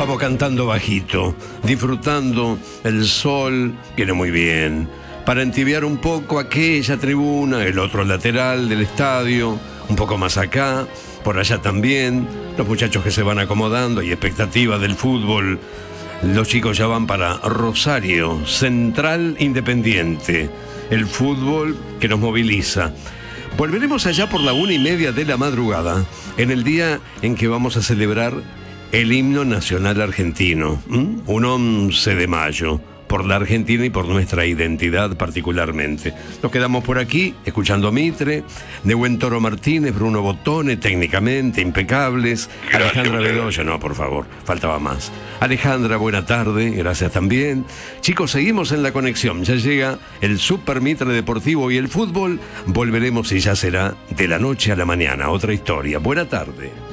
vamos cantando bajito, disfrutando el sol, viene muy bien, para entibiar un poco aquella tribuna, el otro lateral del estadio, un poco más acá, por allá también, los muchachos que se van acomodando y expectativa del fútbol. Los chicos ya van para Rosario, Central Independiente, el fútbol que nos moviliza. Volveremos allá por la 1:30 de la madrugada, en el día en que vamos a celebrar el himno nacional argentino, un 11 de mayo, por la Argentina y por nuestra identidad particularmente. Nos quedamos por aquí, escuchando a Mitre, Nehuen Toro Martínez, Bruno Bottone, técnicamente impecables, Alejandra Bedoya, no, por favor, faltaba más. Alejandra, buena tarde, gracias también. Chicos, seguimos en la conexión, ya llega el Super Mitre Deportivo y el fútbol, volveremos y ya será de la noche a la mañana, otra historia. Buena tarde.